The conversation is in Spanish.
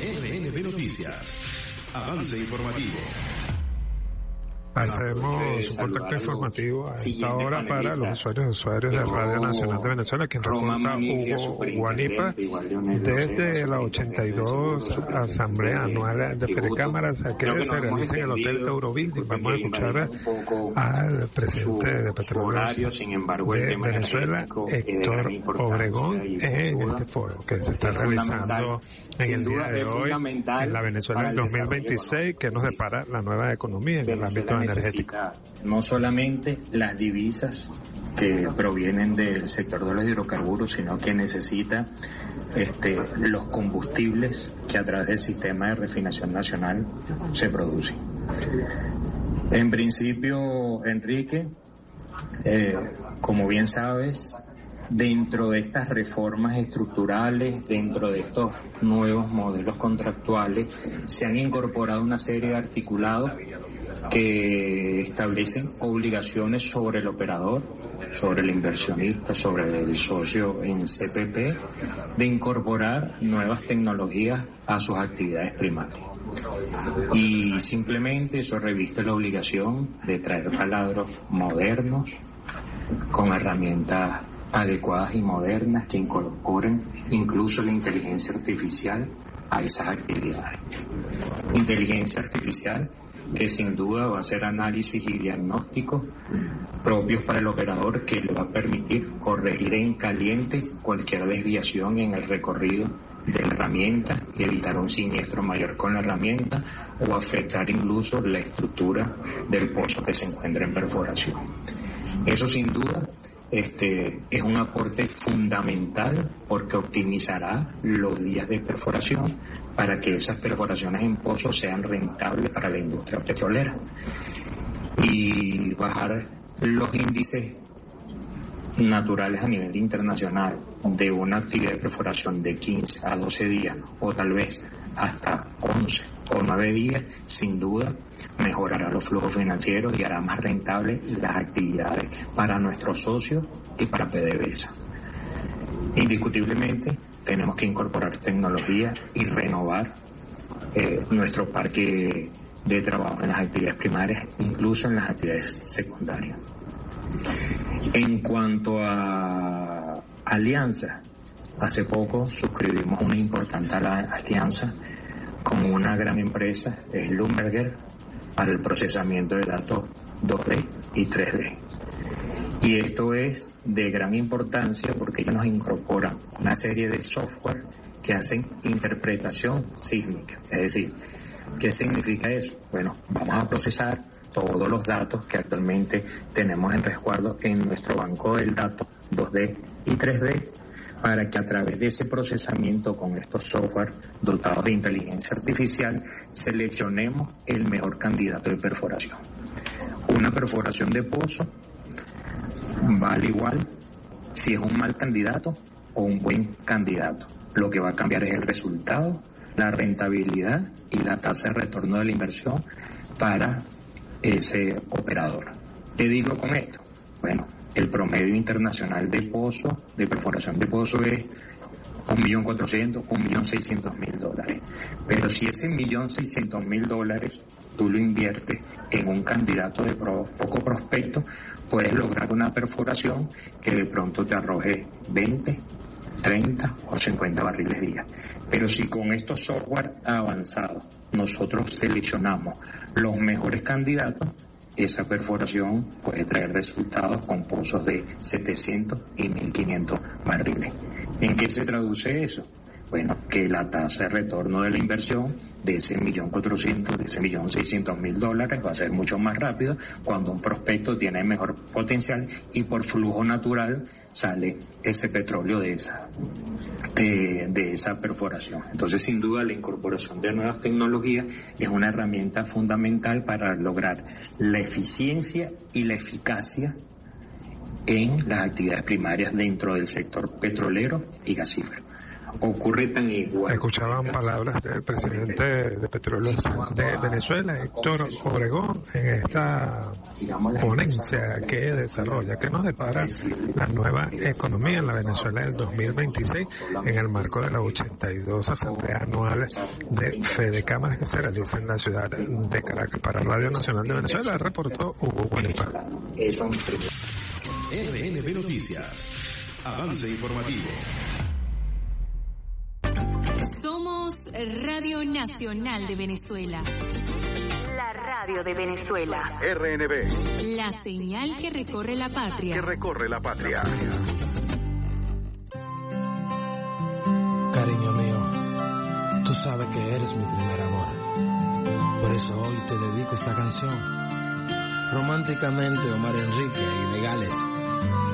NB Noticias. Avance informativo. Hacemos un contacto informativo a esta hora para los usuarios de Radio Nacional de Venezuela, quien reporta Hugo Guanipa desde la 82 Asamblea Anual de Fedecámaras que se realiza en el Hotel Eurobuilding. Vamos a escuchar al presidente de Petróleos de Venezuela, Héctor Obregón, en este foro que se está realizando en el día de hoy en la Venezuela del 2026, que nos depara la nueva economía en el ámbito energético. No solamente las divisas que provienen del sector de los hidrocarburos, sino que necesita los combustibles que a través del sistema de refinación nacional se producen. En principio, Enrique, como bien sabes, dentro de estas reformas estructurales, dentro de estos nuevos modelos contractuales, se han incorporado una serie de articulados que establecen obligaciones sobre el operador, sobre el inversionista, sobre el socio en CPP, de incorporar nuevas tecnologías a sus actividades primarias. Y simplemente eso reviste la obligación de traer taladros modernos, con herramientas adecuadas y modernas que incorporen incluso la inteligencia artificial a esas actividades. Inteligencia artificial que sin duda va a hacer análisis y diagnósticos propios para el operador, que le va a permitir corregir en caliente cualquier desviación en el recorrido de la herramienta y evitar un siniestro mayor con la herramienta o afectar incluso la estructura del pozo que se encuentra en perforación. Eso sin duda es un aporte fundamental, porque optimizará los días de perforación para que esas perforaciones en pozos sean rentables para la industria petrolera, y bajar los índices naturales a nivel internacional de una actividad de perforación de 15 a 12 días o tal vez hasta 11 o 9 días, sin duda mejorará los flujos financieros y hará más rentables las actividades para nuestros socios y para PDVSA. Indiscutiblemente tenemos que incorporar tecnología y renovar nuestro parque de trabajo en las actividades primarias, incluso en las actividades secundarias. En cuanto a alianzas, hace poco suscribimos una importante alianza con una gran empresa, Schlumberger, para el procesamiento de datos 2D y 3D. Y esto es de gran importancia porque ellos nos incorporan una serie de software que hacen interpretación sísmica. Es decir, ¿qué significa eso? Bueno, vamos a procesar todos los datos que actualmente tenemos en resguardo en nuestro banco del dato 2D y 3D, para que a través de ese procesamiento con estos software dotados de inteligencia artificial seleccionemos el mejor candidato de perforación. Una perforación de pozo vale igual si es un mal candidato o un buen candidato. Lo que va a cambiar es el resultado, la rentabilidad y la tasa de retorno de la inversión para ese operador. ¿Qué digo con esto? Bueno, el promedio internacional de pozo, de perforación de pozo, es $1.400.000, $1.600.000. Pero si ese $1.600.000 tú lo inviertes en un candidato de poco prospecto, puedes lograr una perforación que de pronto te arroje 20, 30 o 50 barriles día. Pero si con estos software avanzados nosotros seleccionamos los mejores candidatos, esa perforación puede traer resultados con pozos de 700 y 1500 barriles. ¿En qué se traduce eso? Bueno, que la tasa de retorno de la inversión de ese $1.400.000, de ese $1.600.000 va a ser mucho más rápido cuando un prospecto tiene mejor potencial y por flujo natural sale ese petróleo de esa perforación. Entonces, sin duda, la incorporación de nuevas tecnologías es una herramienta fundamental para lograr la eficiencia y la eficacia en las actividades primarias dentro del sector petrolero y gasífero. ocurre tan igual. Escuchaban palabras del presidente de Petróleos de Venezuela, Héctor Obregón, en esta ponencia que desarrolla, que nos depara la nueva economía en la Venezuela del 2026 en el marco de las 82 asambleas anuales de Fede Cámaras que se realiza en la ciudad de Caracas. Para Radio Nacional de Venezuela reportó Hugo Guanipa. RNB Noticias. Avance informativo. Somos Radio Nacional de Venezuela. La radio de Venezuela. RNB. La señal que recorre la patria. Cariño mío, tú sabes que eres mi primer amor. Por eso hoy te dedico esta canción. Románticamente, Omar Enrique y Legales.